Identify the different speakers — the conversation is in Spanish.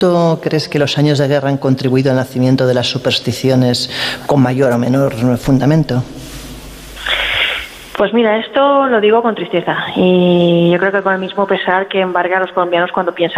Speaker 1: ¿Tú crees que los años de guerra han contribuido al nacimiento de las supersticiones con mayor o menor fundamento?
Speaker 2: Pues mira, esto lo digo con tristeza y yo creo que con el mismo pesar que embarga a los colombianos cuando piensan